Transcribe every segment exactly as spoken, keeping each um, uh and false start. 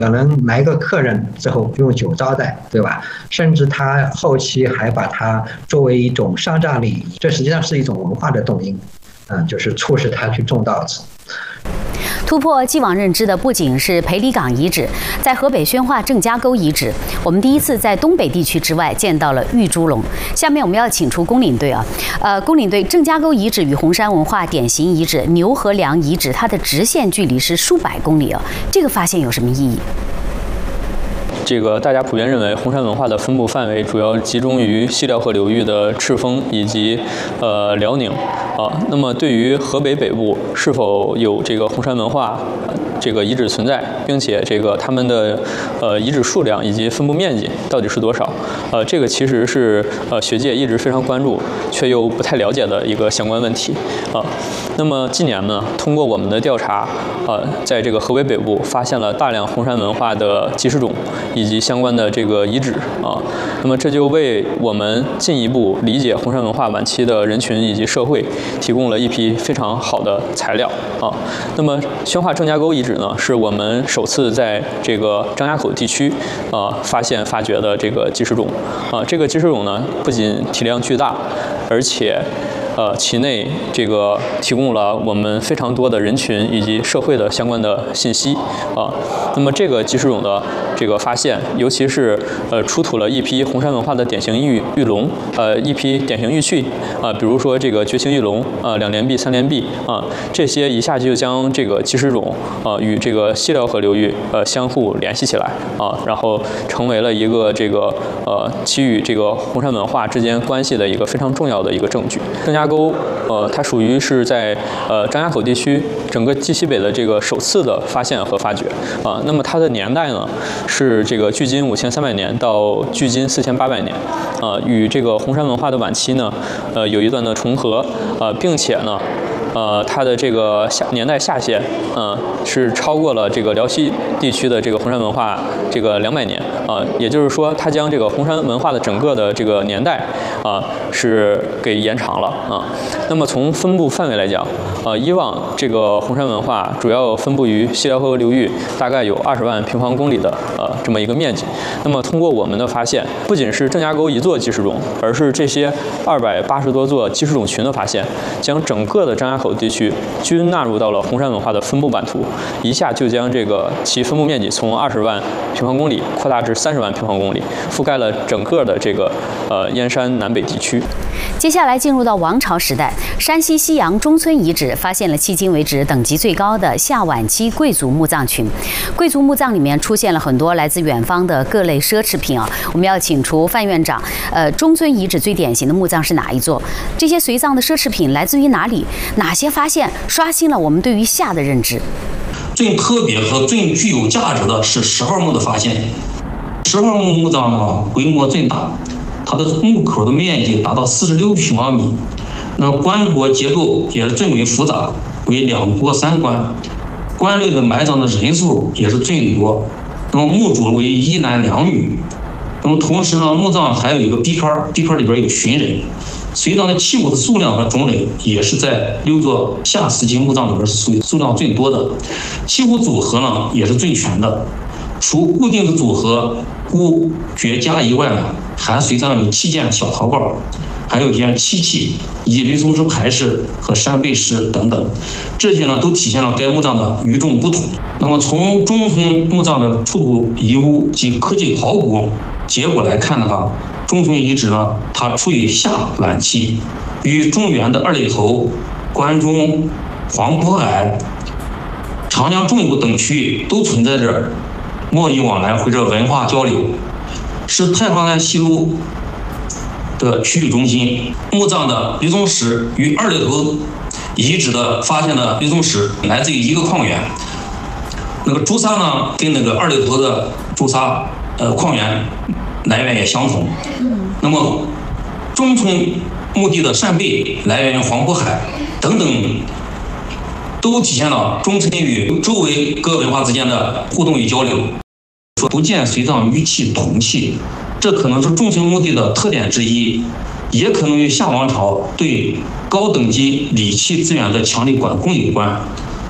可能来个客人之后用酒招待，对吧？甚至他后期还把它作为一种商战礼仪，这实际上是一种文化的动因，嗯，就是促使他去种稻子。 突破既往认知的不仅是裴李岗遗址，在河北宣化郑家沟遗址，我们第一次在东北地区之外见到了玉猪龙。下面我们要请出工领队啊，呃，工领队，郑家沟遗址与红山文化典型遗址牛河梁遗址，它的直线距离是数百公里啊，这个发现有什么意义？ 这个大家普遍认为，红山文化的分布范围主要集中于西辽河流域的赤峰以及呃辽宁啊。那么对于河北北部是否有这个红山文化这个遗址存在，并且这个它们的呃遗址数量以及分布面积到底是多少？呃，这个其实是呃学界一直非常关注却又不太了解的一个相关问题啊。那么近年呢，通过我们的调查，呃，在这个河北北部发现了大量红山文化的基石冢以及相关的这个遗址啊。那么这就为我们进一步理解红山文化晚期的人群以及社会提供了一批非常好的材料啊。那么宣化郑家沟遗址呢，是我们首次在这个张家口地区啊发现发掘的这个基石冢啊。这个基石冢呢，不仅体量巨大，而且呃，其内这个提供了我们非常多的人群以及社会的相关的信息啊。那么这个基石冢的这个发现，尤其是呃出土了一批红山文化的典型玉玉龙，呃一批典型玉器啊，比如说这个绝情玉龙啊、两连璧、三连璧啊，这些一下就将这个基石冢啊与这个西辽河流域呃相互联系起来啊，然后成为了一个这个呃其与这个红山文化之间关系的一个非常重要的一个证据。郑家沟呃它属于是在呃张家口地区整个冀西北的这个首次的发现和发掘啊。那么它的年代呢，是这个距今五千三百年到距今四千八百年，啊，与这个红山文化的晚期呢，呃，有一段的重合，呃，并且呢，呃，它的这个下年代下限，嗯、呃，是超过了这个辽西地区的这个红山文化这个两百年，啊、呃，也就是说，它将这个红山文化的整个的这个年代，啊、呃，是给延长了啊。那么从分布范围来讲，呃，以往这个红山文化主要分布于西辽河流域，大概有二十万平方公里的呃这么一个面积。那么通过我们的发现，不仅是郑家沟一座基石冢，而是这些二百八十多座基石冢群的发现，将整个的张家口地区均纳入到了红山文化的分布版图，一下就将这个其分布面积从二十万平方公里扩大至三十万平方公里，覆盖了整个的这个呃燕山南北地区。 接下来进入到王朝时代，山西西阳中村遗址发现了迄今为止等级最高的夏晚期贵族墓葬群。贵族墓葬里面出现了很多来自远方的各类奢侈品啊。我们要请出范院长，呃，中村遗址最典型的墓葬是哪一座？这些随葬的奢侈品来自于哪里？哪些发现刷新了我们对于夏的认知？ 最特别和最具有价值的是十号墓的发现。十号墓墓葬呢，规模最大。它的墓口的面积达到四十六平方米，那棺椁结构也是最为复杂，为两椁三棺，棺内的埋葬的人数也是最多。那么墓主为一男两女，那么同时呢，墓葬还有一个壁龛，壁龛里边有寻人，随葬的器物的数量和种类也是在六座夏时期墓葬里边是属于数量最多的，器物组合呢也是最全的。除固定的组合骨绝家以外呢，还随葬有器件、小陶罐，还有一些漆器以及吕宋石牌饰和扇贝石等等，这些呢都体现了该墓葬的与众不同。那么从中村墓葬的出土遗物及科技考古结果来看的话，中村遗址呢，它处于夏晚期，与中原的二里头、关中、黄埔海、长江中部等区域都存在着贸易往来或者文化交流，是太行山西路的区域中心。墓葬的吕宋石与二里头遗址的发现的吕宋石来自于一个矿源，那个朱砂呢跟那个二里头的朱砂呃矿源来源也相同。那么中村墓地的扇贝来源于黄埔海等等，都体现了中村与周围各文化之间的互动与交流。不见随葬玉器铜器，这可能是中村墓地的特点之一，也可能与夏王朝对高等级礼器资源的强力管控有关。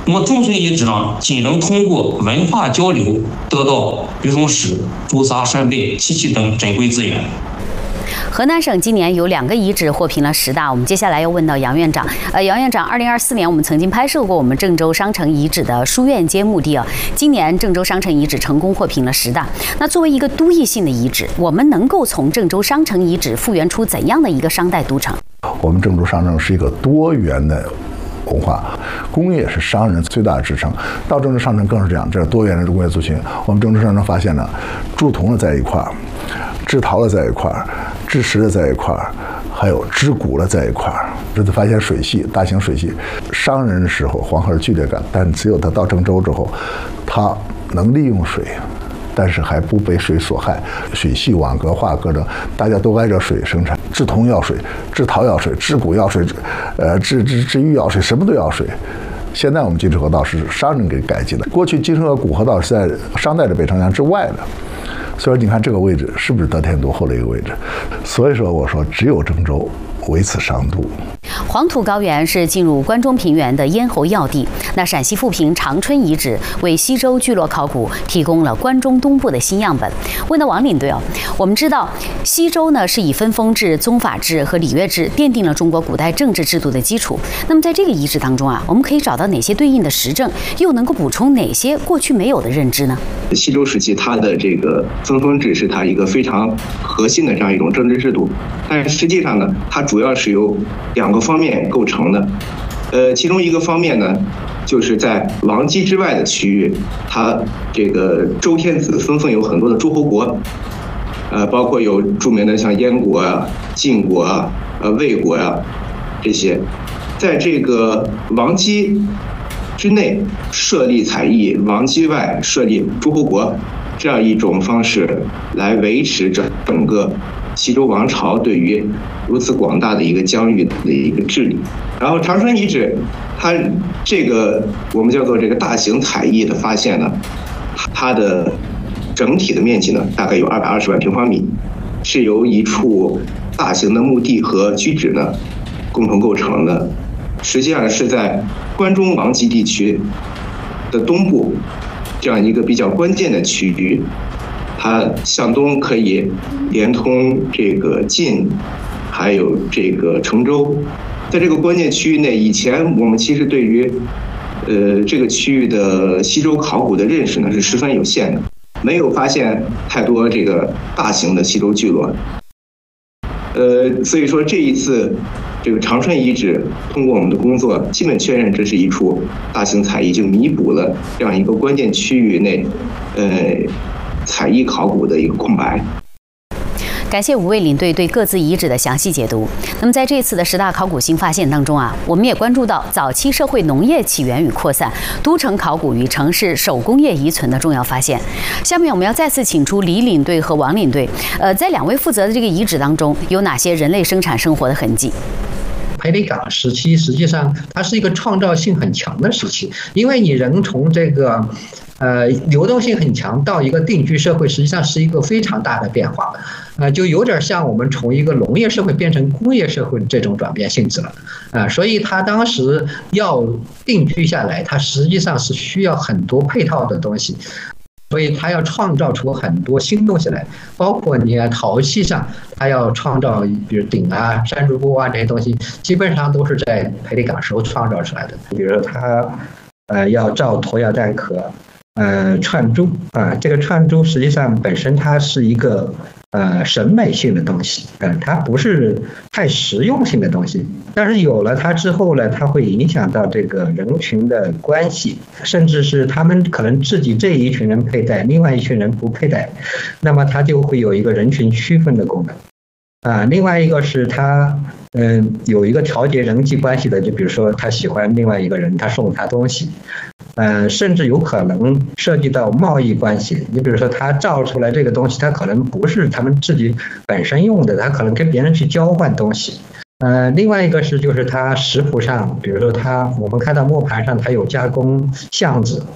那么中村遗址呢，仅能通过文化交流得到鱼虫石、朱砂、扇贝、漆器等珍贵资源。 河南省今年有两个遗址获评了十大，我们接下来要问到杨院长。呃，杨院长，二零二四年我们曾经拍摄过我们郑州商城遗址的书院街墓地啊，今年郑州商城遗址成功获评了十大。那作为一个都邑性的遗址，我们能够从郑州商城遗址复原出怎样的一个商代都城？ 我们郑州商城是一个多元的文化，工业是商人最大的支撑。到郑州商城更是这样，这是多元的工业族群。我们郑州商城发现了铸铜的在一块儿，制陶的在一块儿，制石的在一块儿，还有织骨的在一块儿。这次发现水系，大型水系，商人的时候黄河是剧烈感，但只有他到郑州之后，他能利用水，但是还不被水所害。水系网格化各种，大家都挨着水生产。制铜要水，制陶要水，制骨要水，呃，制制制玉要水，什么都要水。现在我们金水河道是商人给改进的，过去金水河古河道是在商代的北城墙之外的。所以你看这个位置是不是得天独厚的一个位置？所以说我说只有郑州为此商都。 黄土高原是进入关中平原的咽喉要地。那陕西富平长春遗址为西周聚落考古提供了关中东部的新样本。问到王领队哦，我们知道西周呢是以分封制、宗法制和礼乐制奠定了中国古代政治制度的基础。那么在这个遗址当中啊，我们可以找到哪些对应的实证，又能够补充哪些过去没有的认知呢？ 西周时期它的这个分封制是它一个非常核心的这样一种政治制度，但实际上呢，它主要是由两个方面构成的。呃，其中一个方面呢，就是在王畿之外的区域，它这个周天子分封有很多的诸侯国，呃，包括有著名的像燕国啊、晋国啊、呃魏国啊这些，在这个王畿之内设立采邑，王畿外设立诸侯国，这样一种方式来维持整整个西周王朝对于如此广大的一个疆域的一个治理。然后长春遗址，它这个我们叫做这个大型采邑的发现呢，它的整体的面积呢大概有二百二十万平方米，是由一处大型的墓地和居址呢共同构成的。实际上是在关中王畿地区的东部这样一个比较关键的区域，它向东可以连通这个晋，还有这个成州。在这个关键区域内，以前我们其实对于呃这个区域的西周考古的认识呢是十分有限的，没有发现太多这个大型的西周聚落。呃，所以说这一次这个长春遗址通过我们的工作，基本确认这是一处大型采邑，就弥补了这样一个关键区域内呃采邑考古的一个空白。 感谢五位领队对各自遗址的详细解读。那么在这次的十大考古新发现当中啊，我们也关注到早期社会农业起源与扩散、都城考古与城市手工业遗存的重要发现。下面我们要再次请出李领队和王领队，呃，在两位负责的这个遗址当中，有哪些人类生产生活的痕迹？ 裴李岗时期实际上它是一个创造性很强的时期，因为你人从这个呃流动性很强到一个定居社会，实际上是一个非常大的变化，呃，就有点像我们从一个农业社会变成工业社会这种转变性质了，啊、呃，所以它当时要定居下来，它实际上是需要很多配套的东西。所以他要创造出很多新东西来，包括你看陶器上，他要创造，比如鼎啊、山竹锅啊这些东西，基本上都是在裴李岗时候创造出来的。比如说他，呃，要造鸵鸟蛋壳，呃，串珠啊，这个串珠实际上本身它是一个呃审美性的东西，嗯、呃，它不是太实用性的东西。但是有了它之后呢，它会影响到这个人群的关系，甚至是他们可能自己这一群人佩戴，另外一群人不佩戴，那么它就会有一个人群区分的功能。啊，另外一个是它，嗯、呃，有一个调节人际关系的，就比如说他喜欢另外一个人，他送他东西，呃，甚至有可能涉及到贸易关系。你比如说他造出来这个东西，他可能不是他们自己本身用的，他可能跟别人去交换东西。呃，另外一个是就是它食谱上，比如说它，我们看到磨盘上它有加工橡子，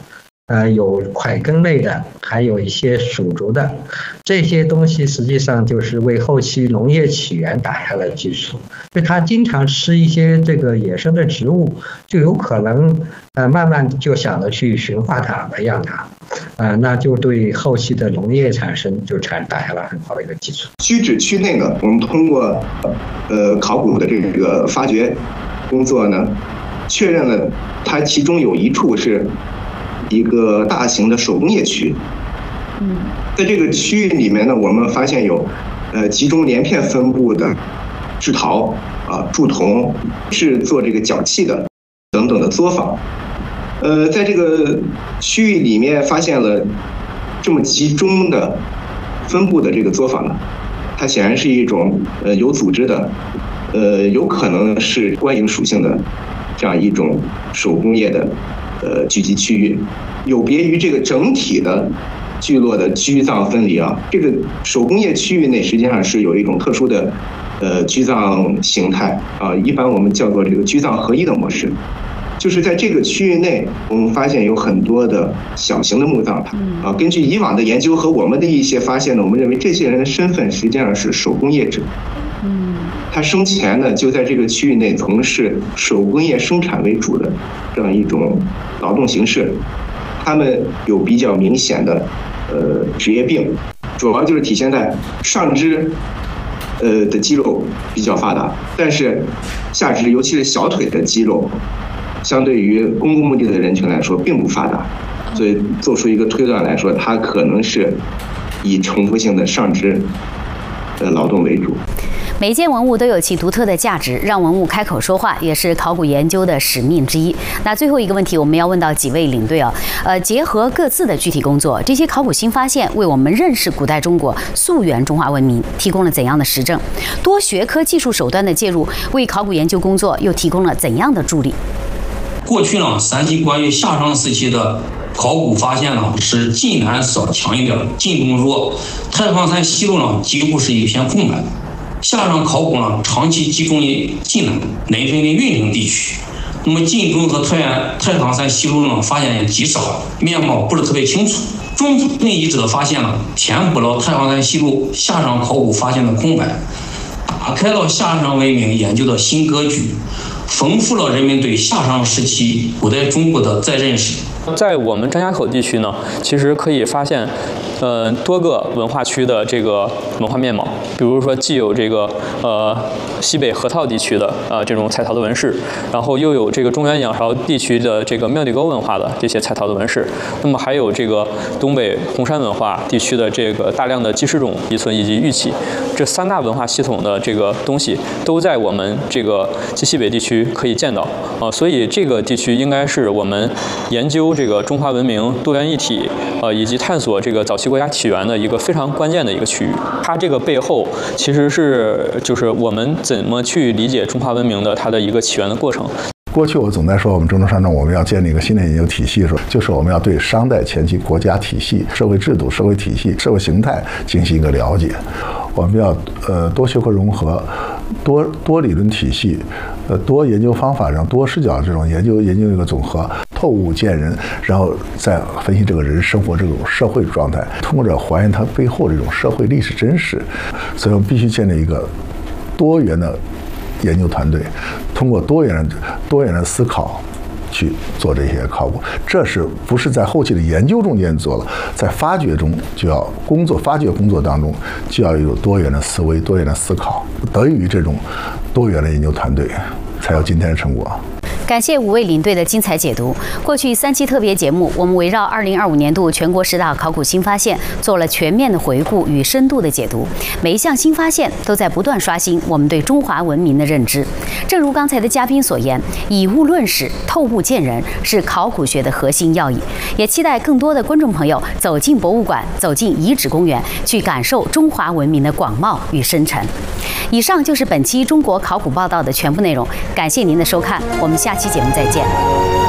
呃，有块根类的，还有一些属竹的，这些东西实际上就是为后期农业起源打下了基础。就他经常吃一些这个野生的植物，就有可能呃慢慢就想着去驯化它、培养它，呃，那就对后期的农业产生就产打下了很好的一个基础。 虚指区内呢，我们通过呃考古的这个发掘工作呢，确认了它其中有一处是一个大型的手工业区。嗯，在这个区域里面呢，我们发现有呃集中连片分布的制陶啊、铸铜、制作这个脚器的等等的作坊。呃，在这个区域里面发现了这么集中的分布的这个作坊呢，它显然是一种呃有组织的，呃有可能是官营属性的这样一种手工业的呃聚集区域，有别于这个整体的聚落的居葬分离啊。这个手工业区域内实际上是有一种特殊的呃居葬形态啊，一般我们叫做这个居葬合一的模式。就是在这个区域内，我们发现有很多的小型的墓葬塔啊。根据以往的研究和我们的一些发现呢，我们认为这些人的身份实际上是手工业者。嗯，他生前呢就在这个区域内从事手工业生产为主的这样一种劳动形式。他们有比较明显的呃职业病，主要就是体现在上肢呃的肌肉比较发达，但是下肢尤其是小腿的肌肉，相对于公共墓地的人群来说并不发达，所以做出一个推断来说，它可能是以重复性的上肢的劳动为主。 每件文物都有其独特的价值，让文物开口说话也是考古研究的使命之一。那最后一个问题，我们要问到几位领队啊，呃，结合各自的具体工作，这些考古新发现为我们认识古代中国溯源中华文明提供了怎样的实证？多学科技术手段的介入，为考古研究工作又提供了怎样的助力？ 过去呢，陕西关于夏商时期的考古发现呢，是晋南稍强一点，晋中弱。太行山西麓呢，几乎是一片空白。夏商考古呢，长期集中于晋南、内分的运城地区。那么晋中和太原、太行山西麓呢，发现也极少，面貌不是特别清楚。中村遗址的发现呢，填补了太行山西麓夏商考古发现的空白，打开了夏商文明研究的新格局，丰富了人们对夏商时期古代中国的再认识。 在我们张家口地区呢，其实可以发现，呃，多个文化区的这个文化面貌。比如说，既有这个呃西北河套地区的呃这种彩陶的纹饰，然后又有这个中原仰韶地区的这个庙地沟文化的这些彩陶的纹饰。那么还有这个东北红山文化地区的这个大量的鸡翅冢遗存以及玉器，这三大文化系统的这个东西都在我们这个西西北地区可以见到啊、呃，所以这个地区应该是我们研究这个中华文明多元一体，呃，以及探索这个早期国家起源的一个非常关键的一个区域。它这个背后其实是就是我们怎么去理解中华文明的它的一个起源的过程。 过去我总在说，我们郑州商政我们要建立一个新的研究体系，说就是我们要对商代前期国家体系、社会制度、社会体系、社会形态进行一个了解。我们要呃多学科融合，多多理论体系，呃多研究方法，让多视角这种研究研究一个总和，透物见人，然后再分析这个人生活这种社会状态，通过这还原它背后这种社会历史真实。所以我们必须建立一个多元的研究团队，通过多元的多元的思考去做这些考古，这是不是在后期的研究中间做了，在发掘中就要工作，发掘工作当中就要有多元的思维、多元的思考，得益于这种多元的研究团队，才有今天的成果。 感谢五位领队的精彩解读。过去三期特别节目，我们围绕二零二五年度全国十大考古新发现做了全面的回顾与深度的解读。每一项新发现都在不断刷新我们对中华文明的认知。正如刚才的嘉宾所言，以物论史，透物见人是考古学的核心要义。也期待更多的观众朋友走进博物馆，走进遗址公园，去感受中华文明的广袤与深沉。以上就是本期中国考古报道的全部内容，感谢您的收看，我们下期节目再见。